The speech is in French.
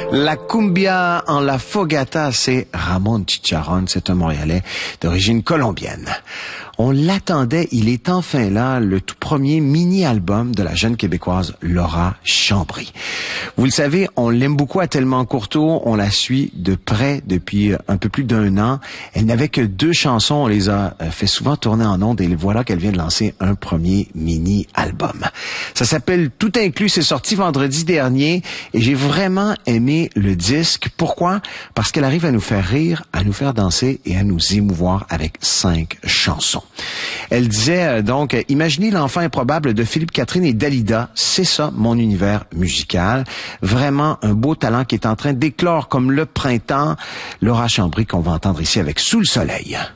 La cumbia en la fogata, c'est Ramon Chicharrón, c'est un Montréalais d'origine colombienne. On l'attendait, il est enfin là, le tout premier mini-album de la jeune Québécoise Laura Chambry. Vous le savez, on l'aime beaucoup à Tellement Courteau, on la suit de près depuis un peu plus d'1 an. Elle n'avait que 2 chansons, on les a fait souvent tourner en ondes et voilà qu'elle vient de lancer un premier mini-album. Ça s'appelle Tout inclus, c'est sorti vendredi dernier et j'ai vraiment aimé le disque. Pourquoi? Parce qu'elle arrive à nous faire rire, à nous faire danser et à nous émouvoir avec 5 chansons. Elle disait donc, imaginez l'enfant improbable de Philippe Catherine et Dalida, c'est ça mon univers musical. Vraiment un beau talent qui est en train d'éclore comme le printemps. Laura Chambry qu'on va entendre ici avec Sous le soleil.